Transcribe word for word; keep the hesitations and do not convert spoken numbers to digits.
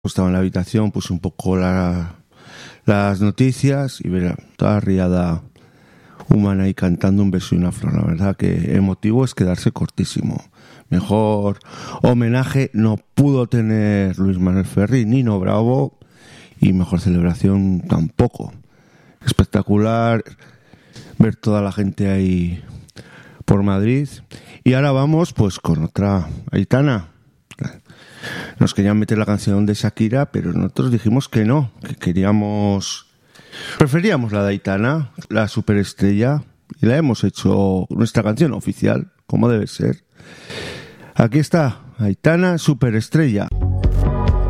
Estaba en la habitación, puse un poco la, las noticias y verá, toda riada humana ahí cantando un beso y una flor. La verdad que el motivo es quedarse cortísimo. Mejor homenaje no pudo tener Luis Manuel Ferri, Nino Bravo, y mejor celebración tampoco. Espectacular ver toda la gente ahí por Madrid. Y ahora vamos pues con otra Aitana. Nos querían meter la canción de Shakira, pero nosotros dijimos que no, que queríamos... Preferíamos la de Aitana, la superestrella, y la hemos hecho nuestra canción oficial, como debe ser. Aquí está, Aitana, superestrella.